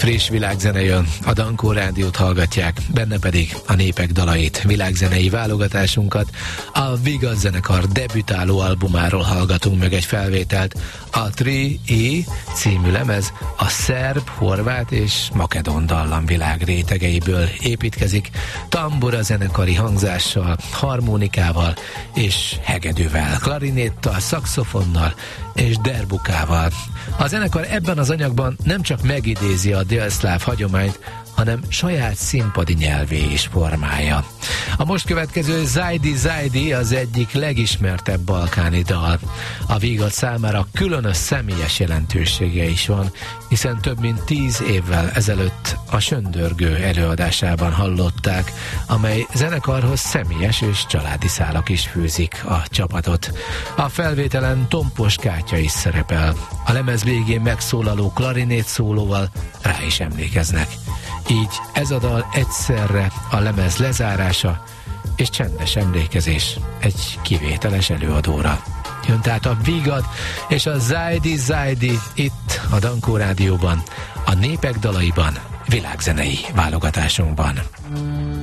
Friss világzene jön, a Dankó Rádiót hallgatják, benne pedig a népek dalait, világzenei válogatásunkat. A Vigad zenekar debütáló albumáról hallgatunk meg egy felvételt. A 3E című lemez a szerb, horvát és makedón dallamvilág rétegeiből építkezik, tambura zenekari hangzással, harmonikával és hegedűvel, klarinéttal, szaxofonnal és derbukával. A zenekar ebben az anyagban nem csak megidézi a délszláv hagyományt, hanem saját színpadi nyelvé is formálja. A most következő Zajdi Zajdi az egyik legismertebb balkáni dal. A Vigad számára különös személyes jelentősége is van, hiszen több mint 10 évvel ezelőtt a Söndörgő előadásában hallották, amely zenekarhoz személyes és családi szálak is fűzik a csapatot. A felvételen Tompos Kátya is szerepel. A lemez végén megszólaló klarinét szólóval rá is emlékeznek. Így ez a dal egyszerre a lemez lezárása és csendes emlékezés egy kivételes előadóra. Jön tehát a Vigad és a Zajdi Zajdi itt a Dankó Rádióban, a népek dalaiban, világzenei válogatásunkban.